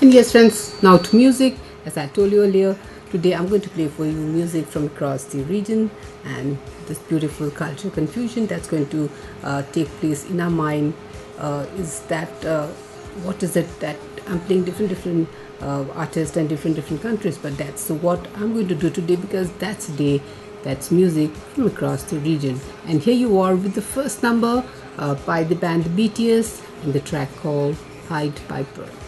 And yes, friends, now to music. As I told you earlier, today I'm going to play for you music from across the region and this beautiful cultural confusion that's going to take place in our mind. Is that what is it that I'm playing different artists and different countries? But that's what I'm going to do today because that's a day that's music from across the region. And here you are with the first number by the band BTS and the track called Pied Piper.